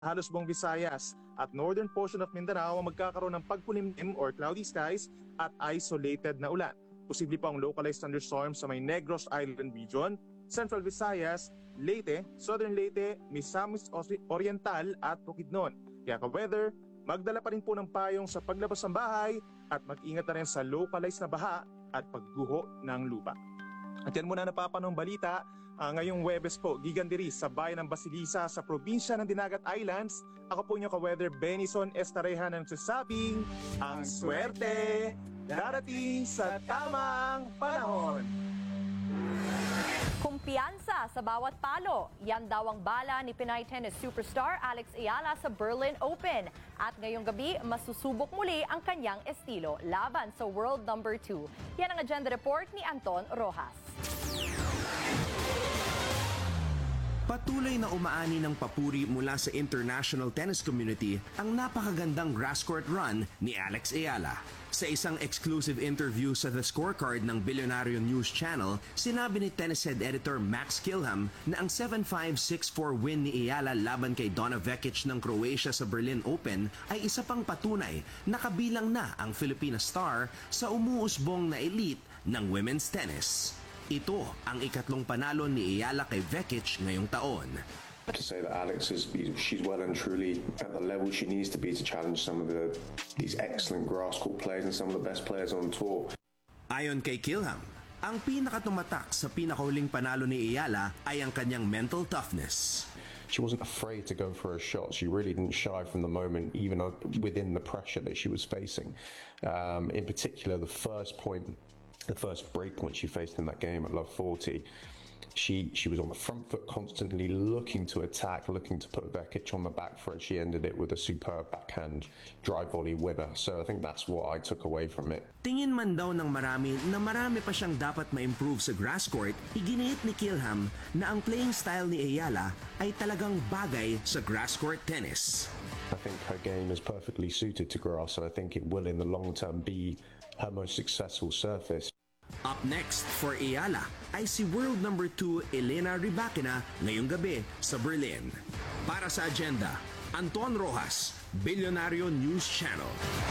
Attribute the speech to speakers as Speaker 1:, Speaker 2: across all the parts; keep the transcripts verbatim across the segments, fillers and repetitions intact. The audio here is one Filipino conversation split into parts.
Speaker 1: halos buong Visayas at northern portion of Mindanao ang magkakaroon ng pagkulimlim or cloudy skies at isolated na ulan. Posible pa ang localized thunderstorms sa may Negros Island region, Central Visayas, Leyte, Southern Leyte, Misamis Oriental at Bukidnon. Kaya ka-weather, magdala pa rin po ng payong sa paglabas ng bahay at mag-ingat na rin sa localized na baha at pagguho ng lupa. At yan muna napapanong balita uh, ngayong Huwebes po, gigandiri sa bayan ng Basilisa sa probinsya ng Dinagat Islands. Ako po niyo ka-weather Benison Estareja na nagsasabing, ang swerte darating sa tamang panahon.
Speaker 2: Kumpiyansa sa bawat palo. Yan daw ang bala ni Pinay tennis superstar Alex Ayala sa Berlin Open. At ngayong gabi, masusubok muli ang kanyang estilo laban sa world number two. Yan ang agenda report ni Anton Rojas.
Speaker 3: Patuloy na umaani ng papuri mula sa international tennis community ang napakagandang grass court run ni Alex Ayala. Sa isang exclusive interview sa The Scorecard ng Billionario News Channel, sinabi ni tennis head editor Max Kilham na ang seven five six four win ni Ayala laban kay Donna Vekic ng Croatia sa Berlin Open ay isa pang patunay na kabilang na ang Filipina star sa umuusbong na elite ng women's tennis. Ito ang ikatlong panalo ni Ayala kay Vekic ngayong taon.
Speaker 4: To say that Alex is she's well and truly at the level she needs to be to challenge some of the these excellent grass court players and some of the best players on tour.
Speaker 3: Ayon kay Kilham, ang pinakatumatak sa pinakahuling panalo ni Ayala ay ang kanyang mental toughness.
Speaker 4: She wasn't afraid to go for her shot. She really didn't shy from the moment, even within the pressure that she was facing. Um, in particular, the first point, the first break point she faced in that game at Love forty, she she was on the front foot constantly, looking to attack, looking to put Vekic on the back foot. She ended it with a superb backhand drive volley winner. So I think that's what I took away from it.
Speaker 3: Tingin man daw ng marami na marami pa siyang dapat ma-improve sa grass court, iginiit ni Kilham na ang playing style ni Ayala ay talagang bagay sa grass court tennis.
Speaker 4: I think her game is perfectly suited to grass, and I think it will in the long term be her most successful surface.
Speaker 3: Up next for Ayala ay si world number two Elena Rybakina ngayong gabi sa Berlin. Para sa agenda, Anton Rojas, Billionario News Channel.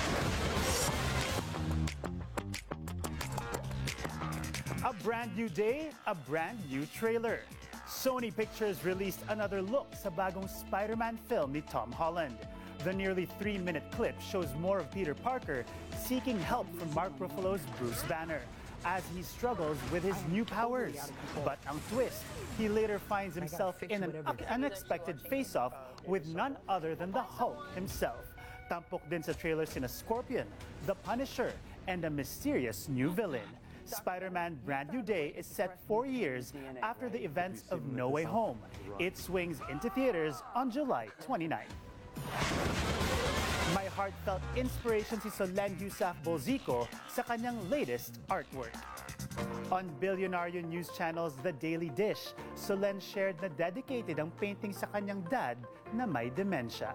Speaker 5: A brand new day, a brand new trailer. Sony Pictures released another look sa bagong Spider-Man film ni Tom Holland. The nearly three-minute clip shows more of Peter Parker seeking help from Mark Ruffalo's Bruce Banner as he struggles with his new powers. But ang twist, he later finds himself in an unexpected face-off with none other than the Hulk himself. Tampok din sa trailer sina Scorpion, The Punisher, and a mysterious new villain. Spider-Man Brand New Day is set four years after the events of No Way Home. It swings into theaters on July twenty-ninth. May heartfelt inspiration si Solen Yusaf Bolzico sa kanyang latest artwork. On Billionario News Channel's The Daily Dish, Solen shared na dedicated ang painting sa kanyang dad na may dementia.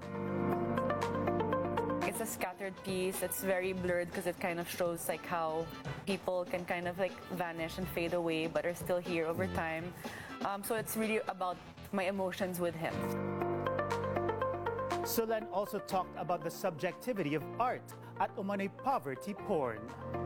Speaker 6: It's a scattered piece. It's very blurred because it kind of shows like how people can kind of like vanish and fade away but are still here over time. Um, so it's really about my emotions with him.
Speaker 5: Solen also talked about the subjectivity of art at umano'y poverty porn.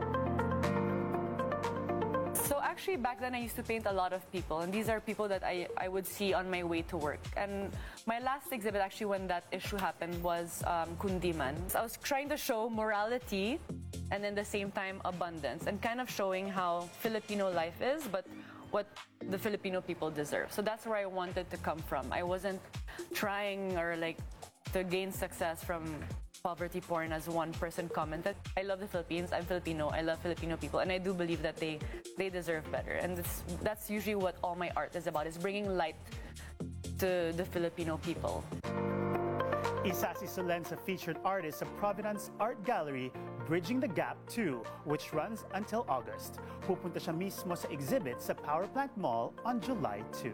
Speaker 6: So actually back then I used to paint a lot of people, and these are people that I, I would see on my way to work. And my last exhibit actually when that issue happened was um, Kundiman. So I was trying to show morality and at the same time abundance and kind of showing how Filipino life is, but what the Filipino people deserve. So that's where I wanted to come from. I wasn't trying or like to gain success from poverty porn, as one person commented. I love the Philippines, I'm Filipino, I love Filipino people, and I do believe that they, they deserve better. And that's, that's usually what all my art is about, is bringing light to the Filipino people.
Speaker 5: Isa si Solen sa featured artist sa Providence Art Gallery, Bridging the Gap two, which runs until August. Pupunta siya mismo sa exhibit sa Power Plant Mall on July second.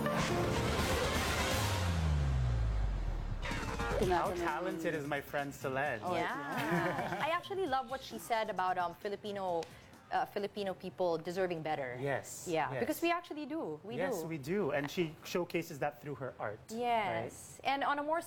Speaker 7: How talented is my friend Solen?
Speaker 2: Yeah. I actually love what she said about um, Filipino uh, Filipino people deserving better.
Speaker 5: Yes,
Speaker 2: Yeah,
Speaker 5: yes.
Speaker 2: because we actually do. We
Speaker 5: yes,
Speaker 2: do.
Speaker 5: we do. And she showcases that through her art.
Speaker 2: Yes. And on a more